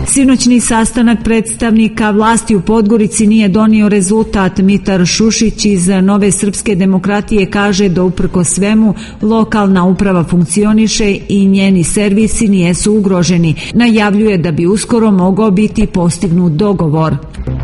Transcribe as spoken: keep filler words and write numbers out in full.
Sinoćni sastanak predstavnika vlasti u Podgorici nije donio rezultat. Mitar Šušić iz Nove srpske demokratije kaže da uprkos svemu lokalna uprava funkcioniše i njeni servisi nijesu ugroženi. Najavljuje da bi uskoro mogao biti postignut dogovor.